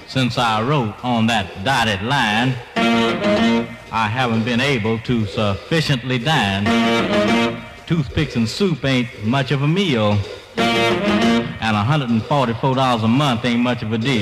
since I wrote on that dotted line, I haven't been able to sufficiently dine. Toothpicks and soup ain't much of a meal, and $144 a month ain't much of a deal.